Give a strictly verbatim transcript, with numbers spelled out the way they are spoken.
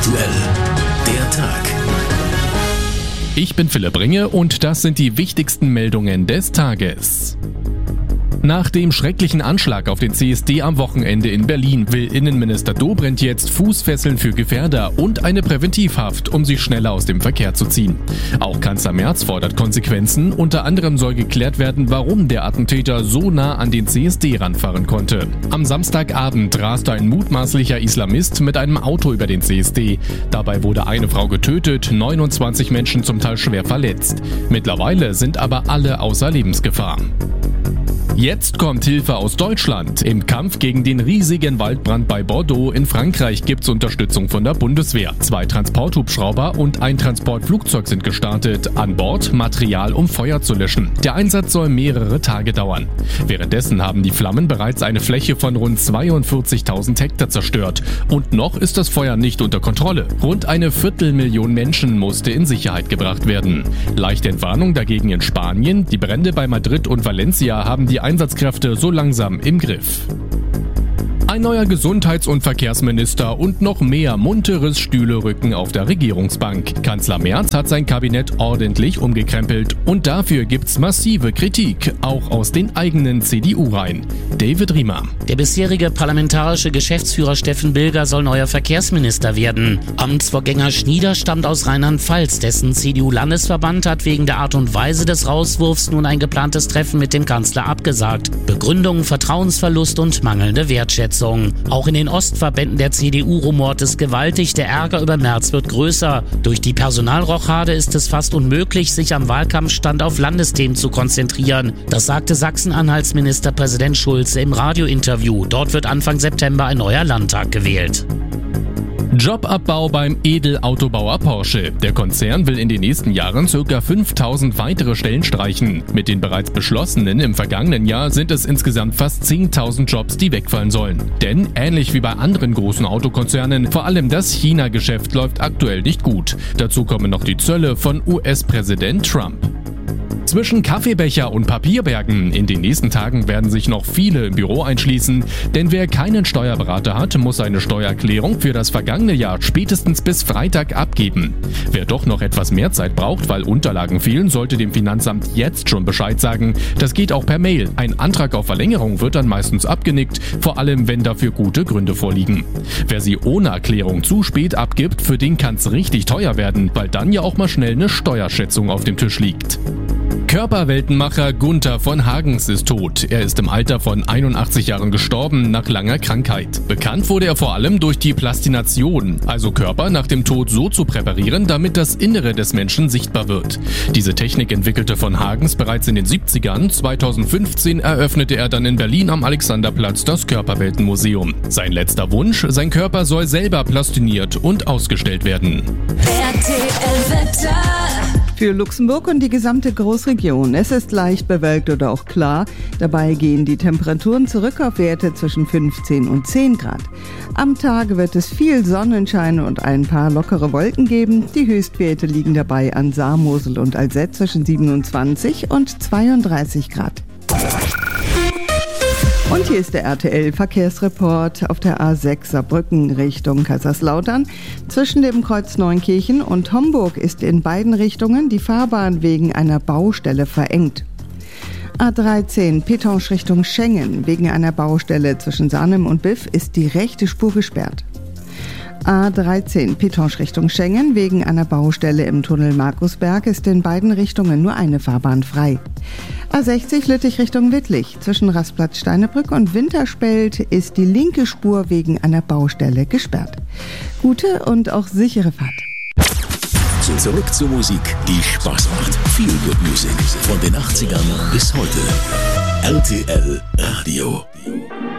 Aktuell, der Tag. Ich bin Philipp Ringe und das sind die wichtigsten Meldungen des Tages. Nach dem schrecklichen Anschlag auf den C S D am Wochenende in Berlin will Innenminister Dobrindt jetzt Fußfesseln für Gefährder und eine Präventivhaft, um sie schneller aus dem Verkehr zu ziehen. Auch Kanzler Merz fordert Konsequenzen. Unter anderem soll geklärt werden, warum der Attentäter so nah an den C S D ranfahren konnte. Am Samstagabend raste ein mutmaßlicher Islamist mit einem Auto über den C S D. Dabei wurde eine Frau getötet, neunundzwanzig Menschen zum Teil schwer verletzt. Mittlerweile sind aber alle außer Lebensgefahr. Jetzt kommt Hilfe aus Deutschland. Im Kampf gegen den riesigen Waldbrand bei Bordeaux in Frankreich gibt's Unterstützung von der Bundeswehr. Zwei Transporthubschrauber und ein Transportflugzeug sind gestartet. An Bord Material, um Feuer zu löschen. Der Einsatz soll mehrere Tage dauern. Währenddessen haben die Flammen bereits eine Fläche von rund zweiundvierzigtausend Hektar zerstört. Und noch ist das Feuer nicht unter Kontrolle. Rund eine Viertelmillion Menschen musste in Sicherheit gebracht werden. Leichte Entwarnung dagegen in Spanien. Die Brände bei Madrid und Valencia haben die Einsatzkräfte so langsam im Griff. Ein neuer Gesundheits- und Verkehrsminister und noch mehr munteres Stühlerücken auf der Regierungsbank. Kanzler Merz hat sein Kabinett ordentlich umgekrempelt und dafür gibt's massive Kritik, auch aus den eigenen C D U-Reihen. David Riemer. Der bisherige parlamentarische Geschäftsführer Steffen Bilger soll neuer Verkehrsminister werden. Amtsvorgänger Schnieder stammt aus Rheinland-Pfalz. Dessen C D U-Landesverband hat wegen der Art und Weise des Rauswurfs nun ein geplantes Treffen mit dem Kanzler abgesagt. Begründung: Vertrauensverlust und mangelnde Wertschätzung. Auch in den Ostverbänden der C D U rumort es gewaltig, der Ärger über Merz wird größer. Durch die Personalrochade ist es fast unmöglich, sich am Wahlkampfstand auf Landesthemen zu konzentrieren. Das sagte Sachsen-Anhalts Ministerpräsident Schulze im Radiointerview. Dort wird Anfang September ein neuer Landtag gewählt. Jobabbau beim Edelautobauer Porsche. Der Konzern will in den nächsten Jahren ca. fünftausend weitere Stellen streichen. Mit den bereits beschlossenen im vergangenen Jahr sind es insgesamt fast zehntausend Jobs, die wegfallen sollen. Denn ähnlich wie bei anderen großen Autokonzernen, vor allem das China-Geschäft läuft aktuell nicht gut. Dazu kommen noch die Zölle von U S-Präsident Trump. Zwischen Kaffeebecher und Papierbergen. In den nächsten Tagen werden sich noch viele im Büro einschließen, denn wer keinen Steuerberater hat, muss seine Steuererklärung für das vergangene Jahr spätestens bis Freitag abgeben. Wer doch noch etwas mehr Zeit braucht, weil Unterlagen fehlen, sollte dem Finanzamt jetzt schon Bescheid sagen. Das geht auch per Mail. Ein Antrag auf Verlängerung wird dann meistens abgenickt, vor allem wenn dafür gute Gründe vorliegen. Wer sie ohne Erklärung zu spät abgibt, für den kann's richtig teuer werden, weil dann ja auch mal schnell eine Steuerschätzung auf dem Tisch liegt. Körperweltenmacher Gunther von Hagens ist tot. Er ist im Alter von einundachtzig Jahren gestorben nach langer Krankheit. Bekannt wurde er vor allem durch die Plastination, also Körper nach dem Tod so zu präparieren, damit das Innere des Menschen sichtbar wird. Diese Technik entwickelte von Hagens bereits in den siebzigern. zweitausendfünfzehn eröffnete er dann in Berlin am Alexanderplatz das Körperweltenmuseum. Sein letzter Wunsch: sein Körper soll selber plastiniert und ausgestellt werden. R T L-Wetter. Für Luxemburg und die gesamte Großregion. Es ist leicht bewölkt oder auch klar. Dabei gehen die Temperaturen zurück auf Werte zwischen fünfzehn und zehn Grad. Am Tag wird es viel Sonnenschein und ein paar lockere Wolken geben. Die Höchstwerte liegen dabei an Saar, Mosel und Alzette zwischen siebenundzwanzig und zweiunddreißig Grad. Und hier ist der R T L-Verkehrsreport auf der A sechs Saarbrücken Richtung Kaiserslautern. Zwischen dem Kreuz Neunkirchen und Homburg ist in beiden Richtungen die Fahrbahn wegen einer Baustelle verengt. A dreizehn Petange Richtung Schengen. Wegen einer Baustelle zwischen Sarnem und Biff ist die rechte Spur gesperrt. A dreizehn Petange Richtung Schengen. Wegen einer Baustelle im Tunnel Markusberg ist in beiden Richtungen nur eine Fahrbahn frei. A sechzig Lüttich Richtung Wittlich. Zwischen Rastplatz Steinebrück und Winterspelt ist die linke Spur wegen einer Baustelle gesperrt. Gute und auch sichere Fahrt. Zurück zur Musik, die Spaß macht. Feel Good Music von den achtzigern bis heute. R T L Radio.